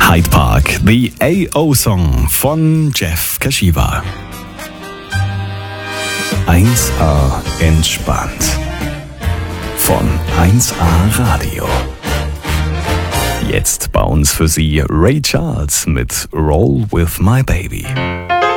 Hyde Park, The A.O. Song von Jeff Kashiwa. 1A entspannt. Von 1A Radio. Jetzt bei uns für Sie Ray Charles mit Roll with My Baby.